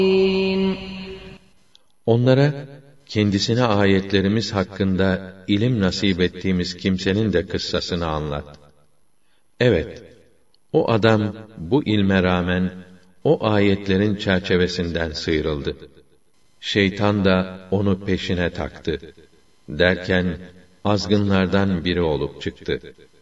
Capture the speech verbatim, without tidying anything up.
Onlara, kendisine ayetlerimiz hakkında ilim nasip ettiğimiz kimsenin de kıssasını anlat. Evet, o adam bu ilme rağmen, o ayetlerin çerçevesinden sıyrıldı. Şeytan da onu peşine taktı. Derken, azgınlardan biri olup çıktı.